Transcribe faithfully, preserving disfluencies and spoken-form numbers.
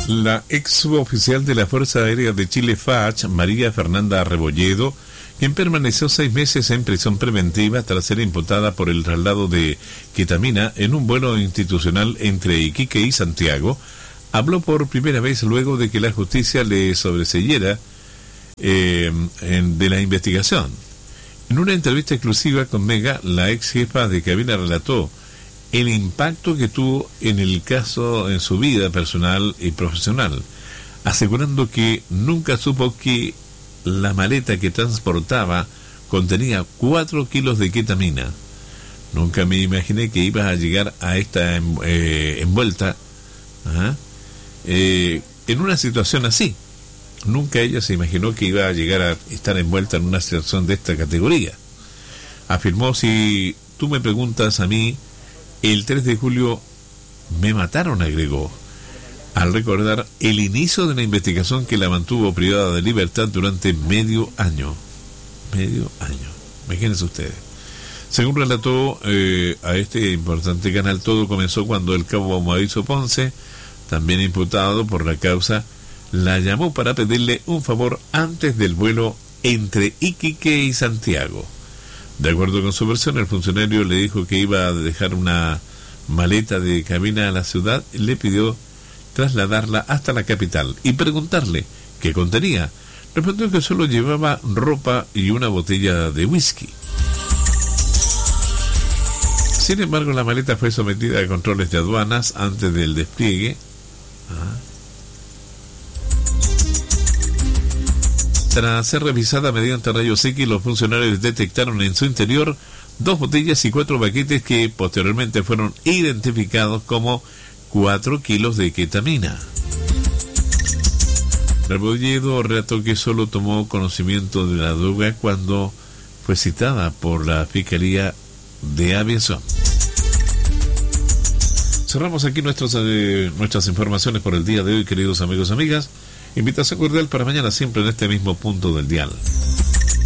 La ex suboficial de la Fuerza Aérea de Chile, F A C H, María Fernanda Rebolledo, quien permaneció seis meses en prisión preventiva tras ser imputada por el traslado de ketamina en un vuelo institucional entre Iquique y Santiago, habló por primera vez luego de que la justicia le sobreseyera eh, en, de la investigación. En una entrevista exclusiva con Mega, la ex jefa de cabina relató el impacto que tuvo en el caso en su vida personal y profesional, asegurando que nunca supo que la maleta que transportaba contenía cuatro kilos de ketamina. Nunca me imaginé que iba a llegar a esta eh, envuelta ¿ah? eh, en una situación así. Nunca ella se imaginó que iba a llegar a estar envuelta en una situación de esta categoría. Afirmó: si tú me preguntas a mí, el tres de julio me mataron, agregó, al recordar el inicio de una investigación que la mantuvo privada de libertad durante medio año. Medio año. Imagínense ustedes. Según relató eh, a este importante canal, todo comenzó cuando el cabo Mauricio Ponce, también imputado por la causa, la llamó para pedirle un favor antes del vuelo entre Iquique y Santiago. De acuerdo con su versión, el funcionario le dijo que iba a dejar una maleta de cabina a la ciudad y le pidió trasladarla hasta la capital y preguntarle qué contenía. Respondió que solo llevaba ropa y una botella de whisky. Sin embargo, la maleta fue sometida a controles de aduanas antes del despliegue. Ah. Tras ser revisada mediante rayos X, los funcionarios detectaron en su interior dos botellas y cuatro paquetes que posteriormente fueron identificados como cuatro kilos de ketamina. Rebolledo relató que solo tomó conocimiento de la droga cuando fue citada por la Fiscalía de Aviación. Cerramos aquí nuestros, eh, nuestras informaciones por el día de hoy, queridos amigos y amigas. Invitación cordial para mañana, siempre en este mismo punto del dial.